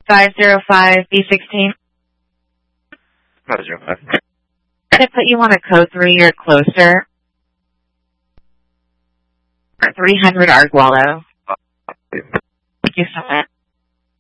505B16. 505. Can I put you on a code 3 or closer? 300 Arguello. Thank you so much.